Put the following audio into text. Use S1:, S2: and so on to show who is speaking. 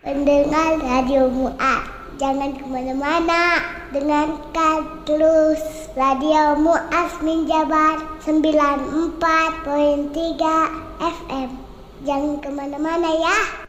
S1: Pendengar Radio Mu'ad, jangan kemana-mana. Dengarkan terus Radio Mu'ad Minjabar 94.3 FM. Jangan kemana-mana ya.